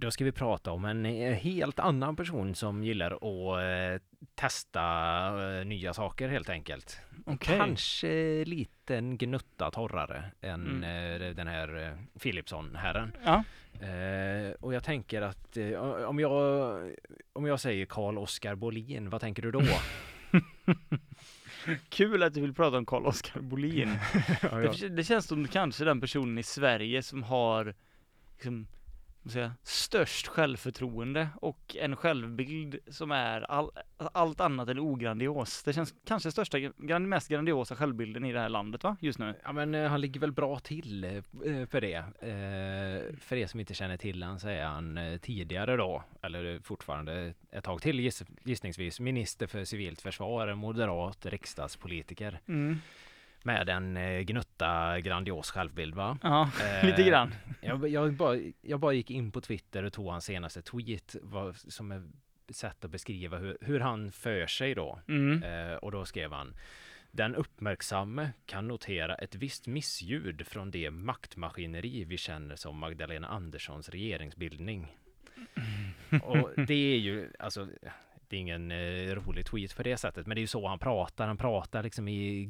Då ska vi prata om en helt annan person som gillar att testa nya saker helt enkelt. Okej. Kanske lite en gnutta torrare än den här Philipsson-herren. Ja. Och jag tänker att om jag säger Carl-Oskar Bolin, vad tänker du då? Kul att du vill prata om Carl-Oskar Bolin. Det känns som kanske den personen i Sverige som har liksom, störst självförtroende och en självbild som är allt annat än ograndios. Det känns kanske mest grandiosa självbilden i det här landet, va? Just nu. Ja, men han ligger väl bra till för det. För er som inte känner till han så är han tidigare då, eller fortfarande ett tag till gissningsvis, minister för civilt försvar, moderat riksdagspolitiker. Med en gnutta grandios självbild, va? Ja, lite grann. Jag bara gick in på Twitter och tog hans senaste tweet som ett sätt att beskriva hur han för sig då. Och då skrev han: den uppmärksamme kan notera ett visst missljud från det maktmaskineri vi känner som Magdalena Anderssons regeringsbildning. Och det är ju, alltså... Det är ingen rolig tweet på det sättet, men det är ju så han pratar. Han pratar liksom i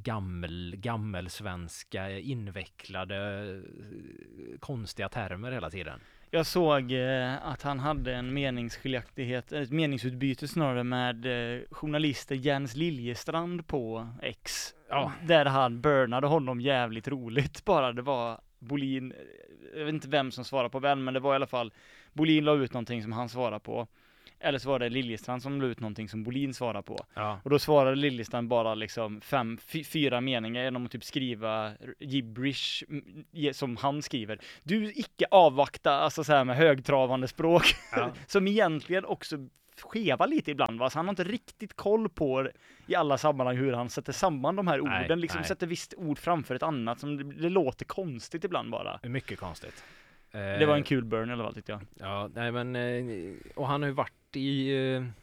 gammelsvenska, invecklade, konstiga termer hela tiden. Jag såg att han hade en meningsskiljaktighet, ett meningsutbyte snarare med journalister Jens Liljestrand på X. Ja. Där han burnade honom jävligt roligt. Bara det var Bolin, jag vet inte vem som svarade på vem, men det var i alla fall Bolin la ut någonting som han svarade på. Eller så var det Liljestrand som la ut någonting som Bolin svarade på. Ja. Och då svarade Liljestrand bara liksom 4 meningar genom att typ skriva gibberish som han skriver. Du icke avvakta, alltså så här med högtravande språk. Ja. Som egentligen också skeva lite ibland, va? Så han har inte riktigt koll på i alla sammanhang hur han sätter samman de här orden. Nej. Sätter visst ord framför ett annat som det låter konstigt ibland bara. Mycket konstigt. Det var en kul burn i alla fall, tyckte jag. Ja, nej men och han har ju varit i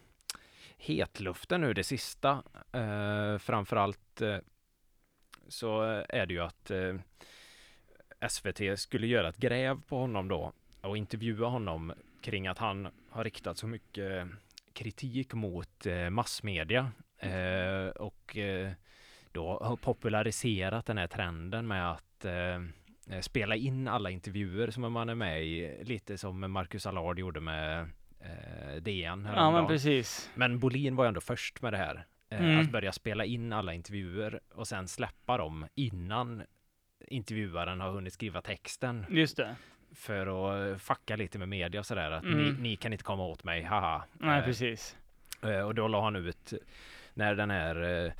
hetluften nu det sista. Framförallt så är det ju att SVT skulle göra ett gräv på honom då och intervjua honom kring att han har riktat så mycket kritik mot massmedia och då har populariserat den här trenden med att spela in alla intervjuer som man är med i, lite som Marcus Allard gjorde med DN häromdagen. Ja, men precis. Men Bolin var ju ändå först med det här. Att börja spela in alla intervjuer och sen släppa dem innan intervjuaren har hunnit skriva texten. Just det. För att fucka lite med media och sådär. Att ni kan inte komma åt mig, haha. Nej, precis. Och då la han ut när den här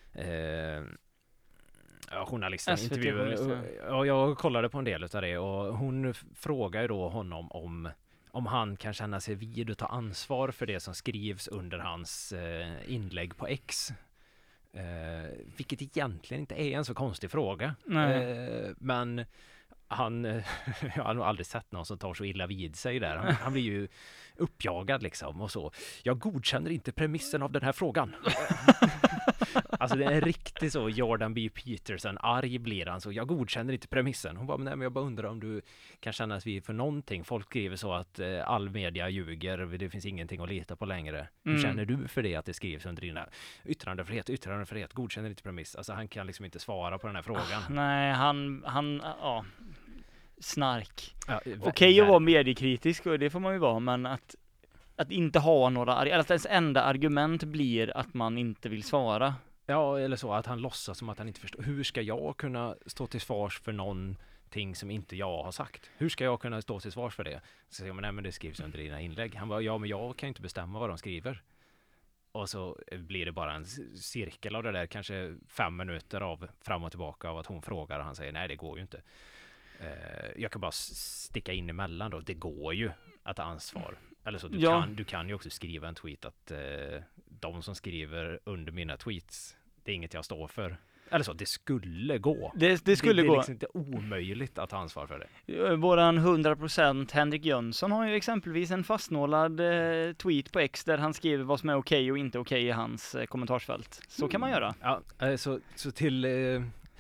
journalisten intervjuade. Och jag kollade på en del av det och hon frågade då honom om han kan känna sig vid och ta ansvar för det som skrivs under hans inlägg på X. Vilket egentligen inte är en så konstig fråga. Men jag har nog aldrig sett någon som tar så illa vid sig där. Han blir ju uppjagad liksom och så. Jag godkänner inte premissen av den här frågan. Alltså det är en riktigt så Jordan B. Peterson, arg blir han så. Jag godkänner inte premissen. Hon bara, nej men jag bara undrar om du kan känna att vi för någonting. Folk skriver så att all media ljuger, det finns ingenting att lita på längre. Hur känner du för det att det skrivs under dina yttrandefrihet, godkänner inte premiss. Alltså han kan liksom inte svara på den här frågan. Nej, han snark. Ja, Okej att vara mediekritisk, och det får man ju vara, men att inte ha några, att ens enda argument blir att man inte vill svara. Ja, eller så att han låtsas som att han inte förstår. Hur ska jag kunna stå till svars för någonting som inte jag har sagt? Hur ska jag kunna stå till svars för det? Så säger man, nej men det skrivs under dina inlägg. Han bara, ja men jag kan inte bestämma vad de skriver. Och så blir det bara en cirkel av det där, kanske 5 minuter av fram och tillbaka av att hon frågar och han säger, nej det går ju inte. Jag kan bara sticka in emellan då. Det går ju att ta ansvar. Eller så, du kan ju också skriva en tweet att de som skriver under mina tweets, det är inget jag står för. Eller så, det skulle gå. Det skulle gå. Det är liksom inte omöjligt att ta ansvar för det. Våran 100% Henrik Jönsson har ju exempelvis en fastnålad tweet på X där han skriver vad som är okej och inte okej i hans kommentarsfält. Så kan man göra. Ja, så till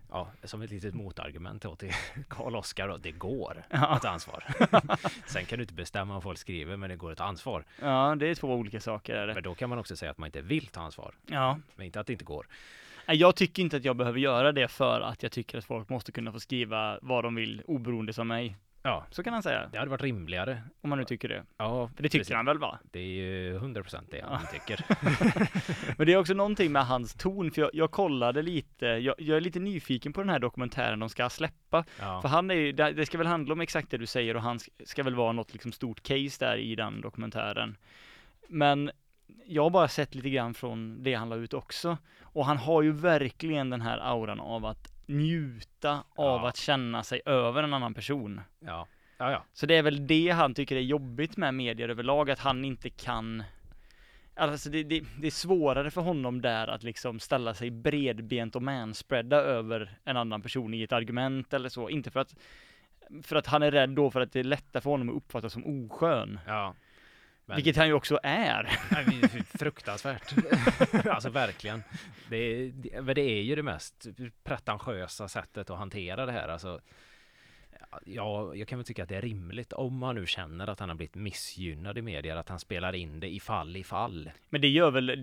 ja, som ett litet motargument då till Karl-Oskar då, det går att ta ansvar. Sen kan du inte bestämma vad folk skriver, men det går att ta ansvar. Ja, det är 2 olika saker. Är det? Men då kan man också säga att man inte vill ta ansvar. Ja. Men inte att det inte går. Jag tycker inte att jag behöver göra det för att jag tycker att folk måste kunna få skriva vad de vill oberoende som mig. Ja, så kan han säga. Det hade varit rimligare. Om man nu tycker det. Ja, för det tycker han väl, va? Det är ju 100% det han tycker. Men det är också någonting med hans ton, för jag kollade lite, jag är lite nyfiken på den här dokumentären de ska släppa. Ja. För han är ju, det ska väl handla om exakt det du säger, och han ska väl vara något liksom stort case där i den dokumentären. Men jag har bara sett lite grann från det han la ut också. Och han har ju verkligen den här auran av att njuta av att känna sig över en annan person. Ja. Så det är väl det han tycker är jobbigt med medier överlag, att han inte kan, alltså det är svårare för honom där att liksom ställa sig bredbent och manspreada över en annan person i ett argument eller så, inte för att han är rädd då för att det är lättare för honom att uppfattas som oskön. Ja. Men, vilket han ju också är. Fruktansvärt. Alltså verkligen. Det är ju det mest pretentiösa sättet att hantera det här. Alltså, jag kan väl tycka att det är rimligt om man nu känner att han har blivit missgynnad i medier, att han spelar in det i fall. Men det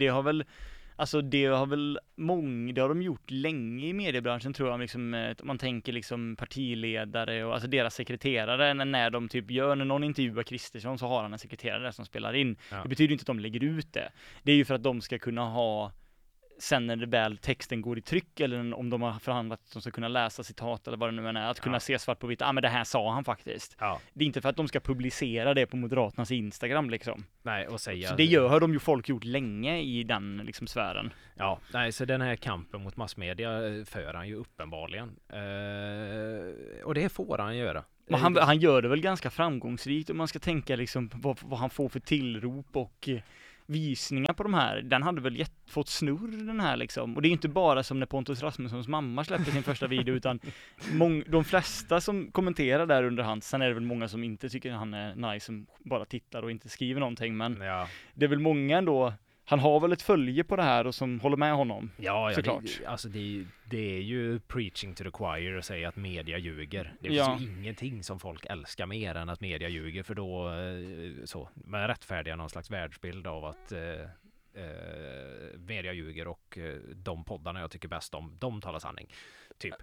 har de gjort länge i mediebranschen, tror jag, liksom, om man tänker liksom partiledare och alltså deras sekreterare, när de typ när någon intervjuar Kristersson så har han en sekreterare som spelar in. Ja. Det betyder inte att de lägger ut det. Det är ju för att de ska kunna ha, sen när det väl texten går i tryck, eller om de har förhandlat att de ska kunna läsa citat eller vad det nu är, att kunna se svart på vitt, men det här sa han faktiskt. Ja. Det är inte för att de ska publicera det på Moderaternas Instagram liksom. Nej, och säga... Så det har de ju folk gjort länge i den liksom sfären. Ja, nej, så den här kampen mot massmedia för han ju uppenbarligen. Och det får han göra. Men han gör det väl ganska framgångsrikt, om man ska tänka liksom vad han får för tillrop och visningar på de här. Den hade väl fått snurr, den här liksom. Och det är inte bara som när Pontus Rasmussons mamma släppte sin första video, utan de flesta som kommenterar där under hans, sen är det väl många som inte tycker han är nice, som bara tittar och inte skriver någonting, men det är väl många ändå. Han har väl ett följe på det här och som håller med honom. Ja, såklart. Det är ju preaching to the choir att säga att media ljuger. Det finns ju ingenting som folk älskar mer än att media ljuger, för då man rättfärdigar någon slags världsbild av att media ljuger, och de poddarna jag tycker bäst om, de talar sanning. Typ.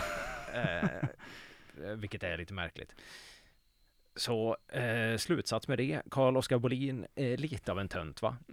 Vilket är lite märkligt. Så slutsats med det, Carl-Oskar Bohlin är lite av en tönt, va?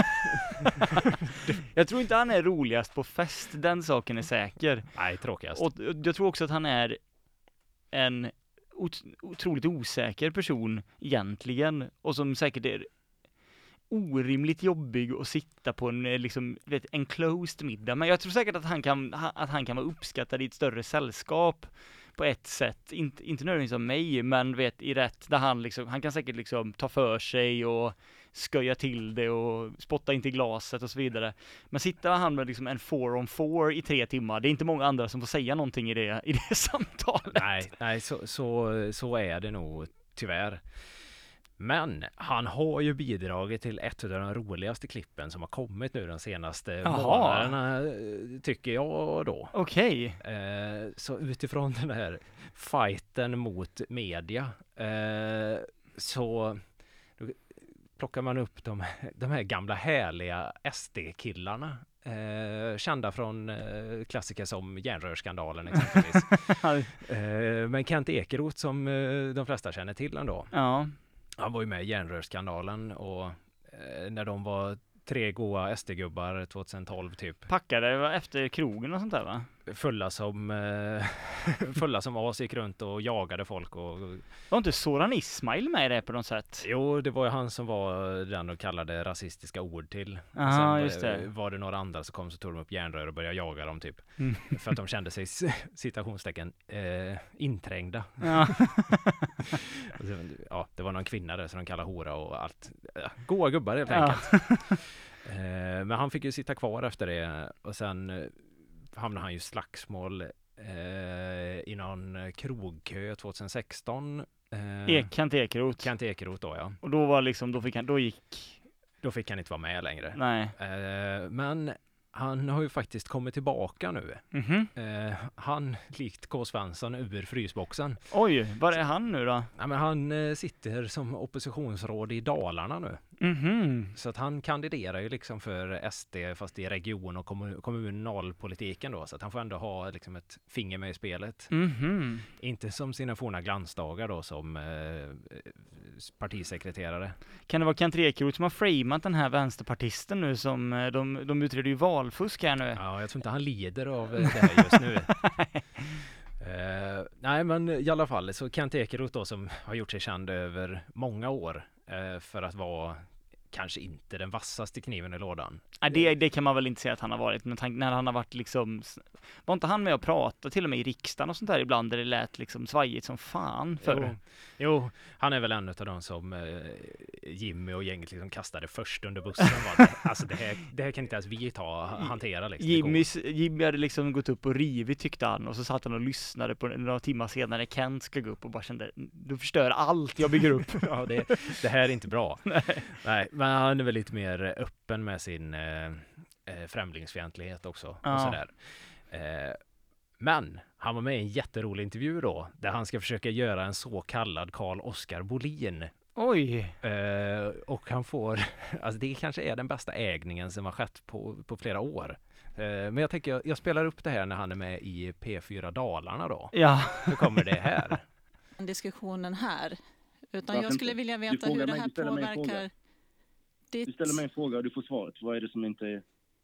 Jag tror inte han är roligast på fest, den saken är säker. Nej, tråkigast. Och jag tror också att han är en otroligt osäker person egentligen, och som säkert är orimligt jobbig att sitta på en closed middag. Men jag tror säkert att han kan vara uppskattad i ett större sällskap på ett sätt, inte nödvändigtvis som mig, men i rätt, där han kan säkert liksom ta för sig och sköja till det och spotta in till glaset och så vidare. Men sitter han med liksom en 4-on-4 i 3 timmar, det är inte många andra som får säga någonting i det samtalet. Nej, så är det nog tyvärr. Men han har ju bidragit till ett av de roligaste klippen som har kommit nu de senaste månaderna, tycker jag då. Okej. Så utifrån den här fighten mot media så plockar man upp de här gamla härliga SD-killarna. Kända från klassiker som järnrörsskandalen exempelvis. Men Kent Ekeroth, som de flesta känner till ändå. Ja. Han var ju med i järnrörsskandalen, och när de var 3 goa SD-gubbar 2012 typ. Packade efter krogen och sånt där, va? Fulla som as, gick runt och jagade folk. Var inte Soran Ismail med i det på något sätt? Jo, det var ju han som var den de kallade rasistiska ord till. Sen just det. Var det några andra så tog de upp järnrör och började jaga dem typ. För att de kände sig citationstecken inträngda. Ja. Ja, det var någon kvinna där som de kallade hora och allt. Goa gubbar helt enkelt. Men han fick ju sitta kvar efter det, och sen hamnade han ju slagsmål i någon krogkö 2016. Kent Ekeroth då, ja. Och då var då fick han inte vara med längre. Nej. Men Han har ju faktiskt kommit tillbaka nu. Han, likt K. Svensson, ur frysboxen. Oj, var är han nu då? Ja, men han sitter som oppositionsråd i Dalarna nu. Så att han kandiderar ju liksom för SD fast i region- och kommunalpolitiken då. Så att han får ändå ha liksom ett finger med i spelet. Inte som sina forna glansdagar då som partisekreterare. Kan det vara Kent Ekeroth som har framat den här vänsterpartisten nu som de utreder ju valfusk här nu? Ja, jag tror inte han lider av det här just nu. Nej, men i alla fall så Kent Ekeroth då som har gjort sig känd över många år för att vara kanske inte den vassaste kniven i lådan. Nej, det kan man väl inte säga att han har varit, men när han har varit liksom, var inte han med och prata till och med i riksdagen och sånt där ibland där det lät liksom svajigt som fan för. Jo, han är väl en av de som Jimmy och gänget liksom kastade först under bussen. Alltså det här kan inte ens vi hantera liksom. Jimmy hade liksom gått upp och rivit tyckte han, och så satt han och lyssnade på några timmar senare Kent ska gå upp och bara kände, du förstör allt jag bygger upp. Ja, det här är inte bra. Nej, men han är väl lite mer öppen med sin främlingsfientlighet också. Och sådär. Men han var med i en jätterolig intervju då, där han ska försöka göra en så kallad Carl-Oskar Bolin. Oj! Och han får, alltså det kanske är den bästa ägningen som har skett på flera år. Men jag tänker, jag spelar upp det här när han är med i P4 Dalarna då. Ja. Hur kommer det här? Diskussionen här. Utan jag skulle vilja veta hur det här påverkar. Du ställer mig en fråga och du får svaret. Vad är det som inte är...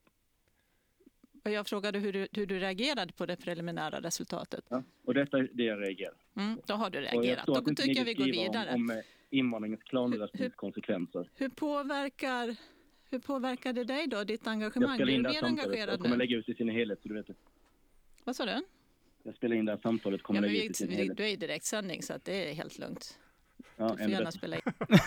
Jag frågade hur du reagerade på det preliminära resultatet. Ja, och detta är det jag reagerar. Då har du reagerat. Då tycker jag vi går vidare. Om invandringens klanröstnings konsekvenser. Hur påverkar det dig då, ditt engagemang? Jag spelar in det här samtalet. Jag kommer lägga ut i sin helhet så du vet det. Vad sa du? Jag spelar in det här samtalet, kommer lägga ut i sin helhet. Du är i direktsändning så att det är helt lugnt. Ja, du får gärna spela in.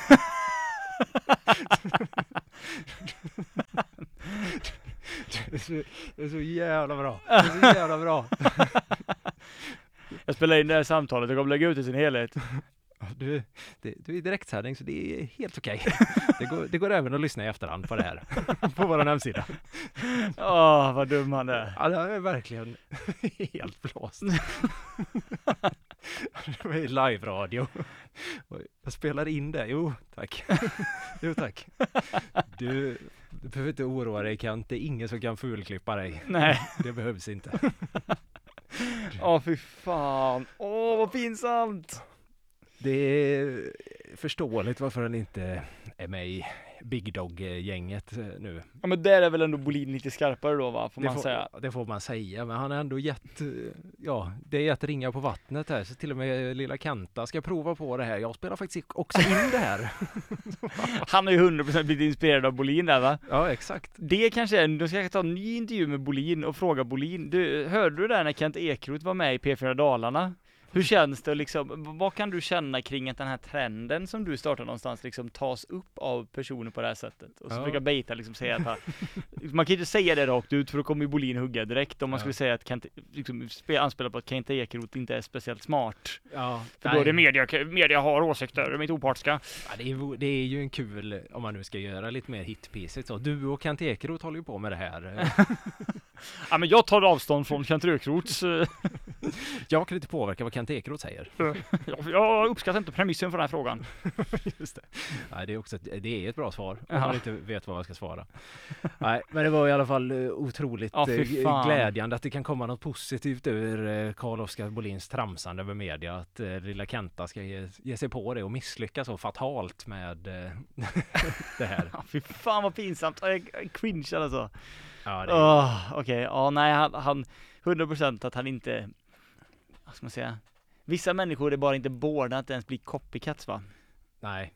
Det är så jävla bra. Det är så jävla bra. Jag spelar in det här samtalet och kommer lägga ut i sin helhet. Du är i direktsändning så det är helt okej. Det går även att lyssna i efterhand på det här. På vår hemsida. Vad dum han är. Ja, det är verkligen helt blåst. Det var live-radio. Jag spelar in det. Jo, tack. Du behöver inte oroa dig, Kent. Det är ingen som kan fulklippa dig. Nej. Det behövs inte. Fy fan. Vad pinsamt. Det är förståeligt varför han inte är med i Big Dog-gänget nu. Ja, men där är väl ändå Bolin lite skarpare då, va? Får man säga. Det får man säga, men han har ändå gett, det är gett ringa på vattnet här, så till och med lilla Kenta ska prova på det här. Jag spelar faktiskt också in det här. Han har ju 100% blivit inspirerad av Bolin där, va? Ja, exakt. Det kanske är, du ska ta en ny intervju med Bolin och fråga Bolin. Hörde du där när Kent Ekeroth var med i P4 Dalarna? Hur känns det liksom, vad kan du känna kring att den här trenden som du startar någonstans liksom tas upp av personer på det här sättet? Och så försöka bejta liksom säga att man kan inte säga det rakt ut för då kommer ju Bolin hugga direkt om man skulle säga att Kent, liksom, anspelar på att Kent Ekeroth inte är speciellt smart. Ja, för då är det media har åsikter, de är inte opartiska. Ja, det är ju en kul, om man nu ska göra lite mer hitpieces så. Du och Kent Ekeroth håller ju på med det här. Ja, men jag tar avstånd från Kent Ekeroths. Jag kan inte påverka vad Kent Ekeroth säger. Jag uppskattar inte premissen för den här frågan. Just det. Nej, det är ett bra svar om man inte vet vad man ska svara. Nej, men det var i alla fall otroligt glädjande att det kan komma något positivt ur Carl-Oskar Bolins tramsande över media, att lilla Kenta ska ge sig på det och misslyckas så fatalt med det här. Fy fan vad pinsamt. Cringe alltså. Ja, okej. Nej, han 100% att han inte, vad ska man säga, vissa människor är bara inte båda att ens bli copycats, va? Nej,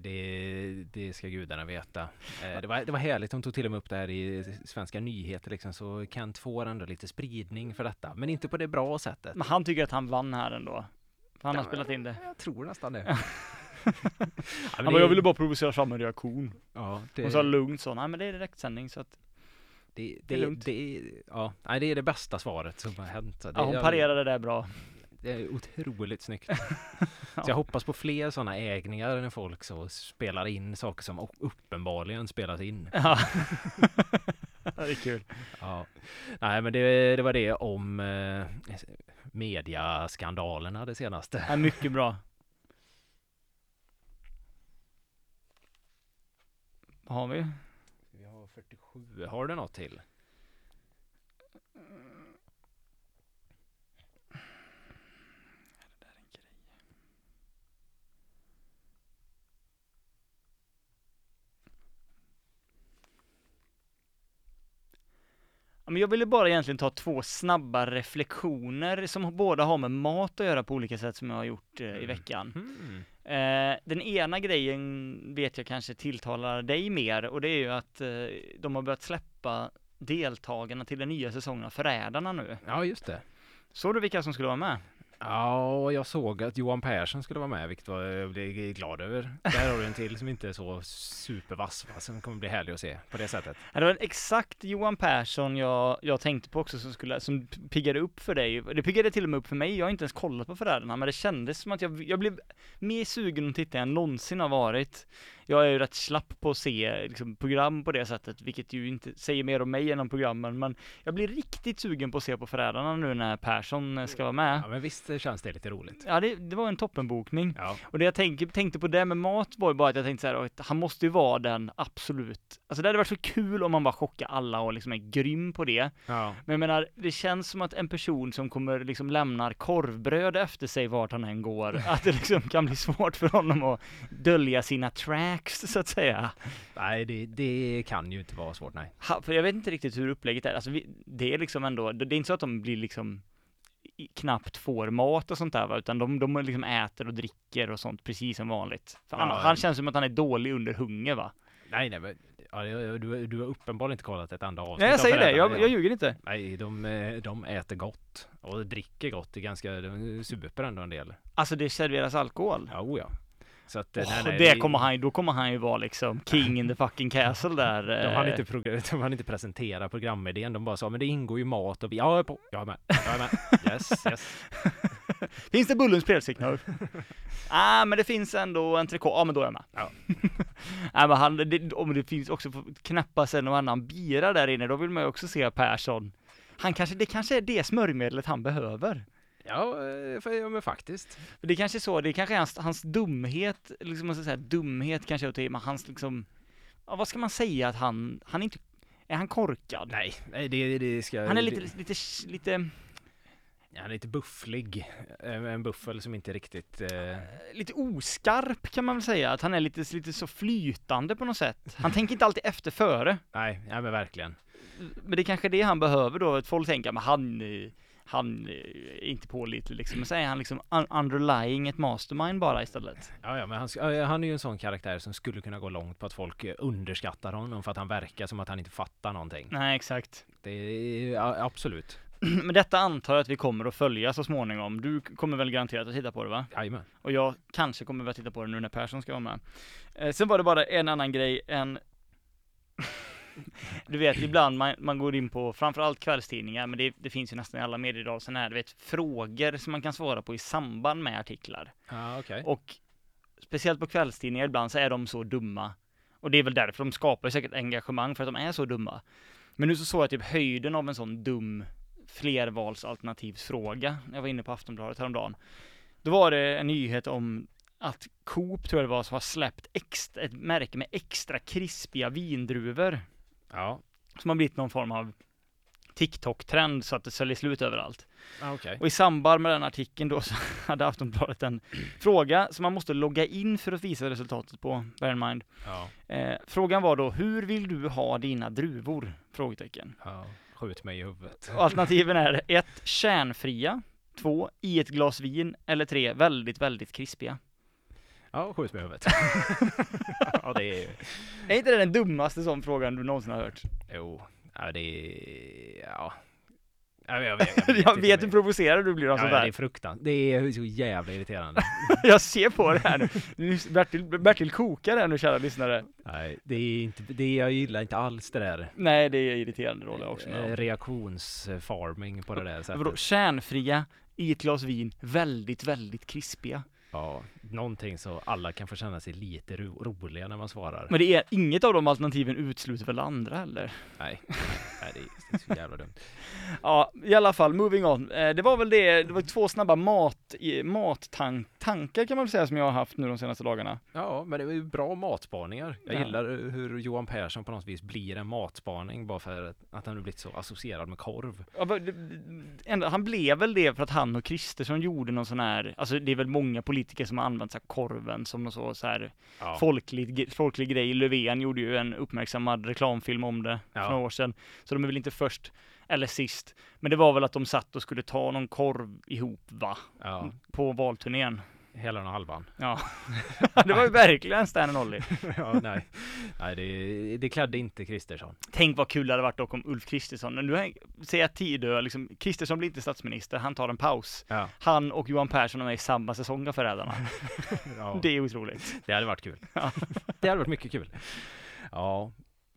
det ska gudarna veta. Det var härligt, hon tog till och med upp det här i svenska nyheter liksom, så Kent får ändå lite spridning för detta, men inte på det bra sättet. Men han tycker att han vann här ändå. Han har spelat in det. Jag tror nästan det. Men jag ville bara provocera fram en reaktion. Ja, och så lugnt så, nej men det är direktsändning så att det är lugnt. Det är det bästa svaret som har hänt. Hon parerade det där bra. Det är otroligt snyggt. Så jag hoppas på fler sådana ägningar när folk så spelar in saker som uppenbarligen spelas in. Ja. Det är kul. Ja. Nej, men det var det om mediaskandalerna det senaste. Ja, mycket bra. Vad har vi? Vi har 47. Har du något till? Men jag ville bara egentligen ta 2 snabba reflektioner som båda har med mat att göra på olika sätt som jag har gjort i veckan. Den ena grejen vet jag kanske tilltalar dig mer, och det är ju att de har börjat släppa deltagarna till den nya säsongen av Förrädarna nu. Ja, just det. Såg du vilka som skulle vara med? Ja, jag såg att Johan Persson skulle vara med, vilket jag blev glad över. Där har du en till som inte är så supervass, som kommer bli härlig att se på det sättet. Det var exakt Johan Persson jag tänkte på också som piggade upp för dig. Det piggade till och med upp för mig. Jag har inte ens kollat på Förrädarna, men det kändes som att jag blev mer sugen att titta än någonsin har varit. Jag är ju rätt slapp på att se liksom, program på det sättet, vilket ju inte säger mer om mig än om programmen, men jag blir riktigt sugen på att se på Förrädarna nu när Persson ska vara med. Ja, men visst känns det lite roligt. Ja, det var en toppenbokning. Ja. Och det jag tänkte på det med mat var ju bara att jag tänkte så här, att han måste ju vara den absolut. Alltså det hade varit så kul om man bara chockar alla och liksom är grym på det. Ja. Men jag menar, det känns som att en person som kommer liksom lämnar korvbröd efter sig vart han än går, att det liksom kan bli svårt för honom att dölja sina tracks, så att säga. Nej, det kan ju inte vara svårt, nej. För jag vet inte riktigt hur upplägget är. Alltså det är liksom ändå, det är inte så att de blir liksom knappt får mat och sånt där, va? Utan de liksom äter och dricker och sånt precis som vanligt. För han känns som att han är dålig under hunger, va? Nej, men du har uppenbarligen inte kollat ett enda avsnitt. Nej, jag säger det, jag ljuger inte. Nej, de äter gott och dricker gott. Det är ganska, de super ändå en del. Alltså det serveras alkohol? Ja. Så att, då kommer han ju vara liksom king in the fucking castle där. De hann inte presentera programidén. De bara sa, men det ingår ju mat och jag är med. Yes. Finns det Bullens spelsignal? Men det finns ändå en trikå. Ja, men då är jag med. Ja. Men om det finns också knäppas en och annan bira där inne, då vill man ju också se Persson. Det kanske är det smörjmedlet han behöver. Ja, men faktiskt. Det kanske är så, det kanske är hans dumhet, liksom man ska säga dumhet kanske är till, men hans liksom, vad ska man säga, att han inte, är han korkad? Nej, det ska... Han är lite... Ja, han är lite bufflig. En buffel som inte riktigt... Lite oskarp kan man väl säga, att han är lite så flytande på något sätt. Han tänker inte alltid efter före. Nej, men verkligen. Men det är kanske det han behöver då, att folk tänker, men han är inte pålitlig liksom, men så är han liksom underlying ett mastermind bara istället. Ja, men han är ju en sån karaktär som skulle kunna gå långt på att folk underskattar honom för att han verkar som att han inte fattar någonting. Nej, exakt. Det är absolut. Men detta antar jag att vi kommer att följa så småningom. Du kommer väl garanterat att titta på det, va? Jajamän. Och jag kanske kommer väl titta på det nu när Persson ska vara med. Sen var det bara en annan grej, du vet, ibland man går in på framförallt kvällstidningar, men det finns ju nästan i alla medier idag sådana här, du vet, frågor som man kan svara på i samband med artiklar. Okay. Och speciellt på kvällstidningar ibland så är de så dumma. Och det är väl därför de skapar säkert engagemang, för att de är så dumma. Men nu så jag typ höjden av en sån dum flervalsalternativsfråga. Jag var inne på Aftonbladet häromdagen. Då var det en nyhet om att Coop, tror jag det var, som har släppt ett märke med extra krispiga vindruvor. Ja. Som har blivit någon form av TikTok-trend så att det säljer slut överallt. Okay. Och i samband med den artikeln då så hade Aftonbladet en fråga som man måste logga in för att visa resultatet på, bear in mind. Ja. Frågan var då, hur vill du ha dina druvor? Frågetecken. Ja, skjut mig i huvudet. Och alternativen är 1. Kärnfria, 2. I ett glas vin, eller 3. Väldigt, väldigt krispiga. Ja, skjut mig i huvudet. Ja, det är inte det den dummaste sån frågan du någonsin har hört? Jo, ja, det är... Ja. Jag vet hur provocerad du blir av sånt där. Det är fruktansvärt. Det är så jävla irriterande. Jag ser på det här nu. Bertil kokar här nu, kära lyssnare. Nej, det är inte, jag gillar inte alls det där. Nej, det är irriterande roll också. Reaktionsfarming på det där sättet. Kärnfria, i ett glas vin, väldigt, väldigt krispiga. Ja, någonting så alla kan få känna sig lite roliga när man svarar. Men det är inget av de alternativen utesluter väl andra heller? Nej, det är så jävla dumt. Ja, i alla fall, moving on. Det var väl det var 2 snabba tankar kan man väl säga som jag har haft nu de senaste dagarna. Ja, men det var ju bra matspaningar. Jag gillar hur Johan Persson på något vis blir en matspaning bara för att han har blivit så associerad med korv. Ja, han blev väl det för att han och Kristersson gjorde någon sån här, alltså det är väl många politiker som har använt så här korven som någon så här folklig grej. Löfven gjorde ju en uppmärksammad reklamfilm om det för några år sedan. Så de är väl inte först eller sist. Men det var väl att de satt och skulle ta någon korv ihop, va? Ja. På valturnén. Hela och halvan. Ja, det var ju verkligen Stan och Olli. Ja, nej det klädde inte Kristersson. Tänk vad kul det hade varit dock om Ulf Kristersson. Nu ser jag tid liksom, Kristersson blir inte statsminister, han tar en paus. Ja. Han och Johan Persson är med i samma säsong av Förrädarna. Ja. Det är otroligt. Det hade varit kul. Ja. Det hade varit mycket kul. Ja.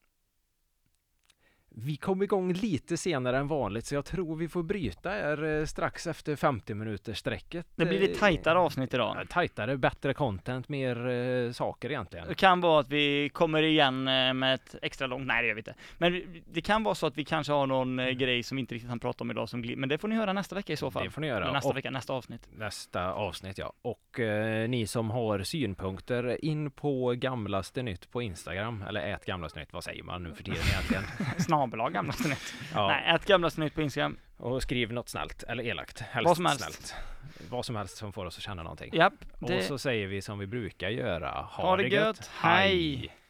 Vi kom igång lite senare än vanligt så jag tror vi får bryta här strax efter 50 minuters sträcket. Det blir ett tajtare avsnitt idag. Tajtare, bättre content, mer saker egentligen. Det kan vara att vi kommer igen med ett extra långt, nej det gör vi inte. Men det kan vara så att vi kanske har någon grej som vi inte riktigt kan prata om idag men det får ni höra nästa vecka i så fall. Det får ni göra. Eller nästa avsnitt. Nästa avsnitt, ja. Och ni som har synpunkter in på Gamlaste Nytt på Instagram, eller Gamlaste Nytt, vad säger man nu för tiden egentligen? Snabelag Gamlaste Nytt. Ja. Nej, Gamlaste Nytt på Instagram. Och skriv något snällt eller elakt. Helst vad som helst. Snällt. Vad som helst som får oss att känna någonting. Japp, och så säger vi som vi brukar göra. Ha det gött. Hej!